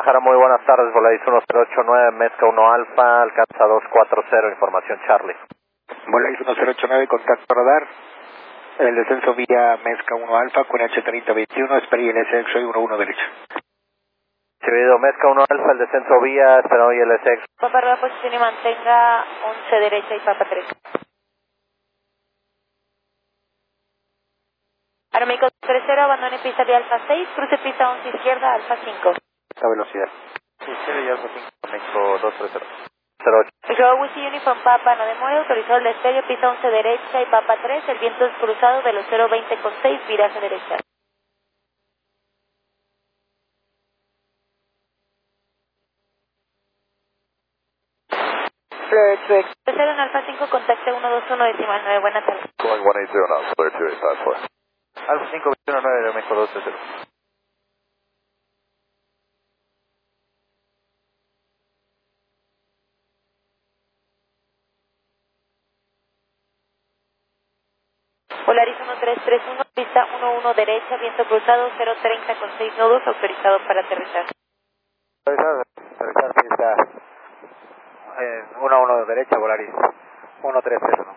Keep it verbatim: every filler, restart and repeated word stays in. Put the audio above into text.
Guadalajara, muy buenas tardes, Volaris uno cero ocho nueve, Mezca uno Alfa, alcanza dos cuatro cero, información Charlie. Volaris uno cero ocho nueve, contacto radar, el descenso vía Mezca uno Alfa, con H treinta veintiuno, espera I L S X uno uno derecha. Recibido Mezca uno Alfa, el descenso vía, espera I L S X. Papa Rueda, posición y mantenga once derecha y Papa tres. Aeroméxico tres cero, abandone pista de Alfa seis, cruce pista once izquierda, Alfa cinco. Esta velocidad. Izquierda y Alfa cinco, México dos tres cero. cero ocho. Yo, Wisi Uniform Papa, no demore, autorizado el despegue, pista once derecha y Papa tres, el viento es cruzado de los cero veinte con seis, viraje derecha. tres cero en Alfa cinco, contacte uno dos uno decimal nueve, buenas tardes. Going one eight zero now, clear two eight five four. Alfa cinco veintiuno nueve, México dos tres cero. Volaris uno tres tres uno, pista uno uno derecha, viento cruzado cero treinta con seis nudos, autorizado para aterrizar. Autorizado, aterrizar pista uno uno derecha, Volaris uno tres cero.